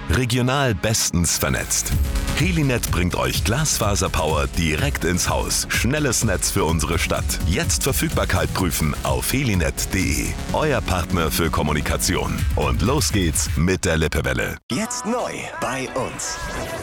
Regional bestens vernetzt. Helinet bringt euch Glasfaserpower direkt ins Haus. Schnelles Netz für unsere Stadt. Jetzt Verfügbarkeit prüfen auf helinet.de. Euer Partner für Kommunikation. Und los geht's mit der Lippewelle. Jetzt neu bei uns.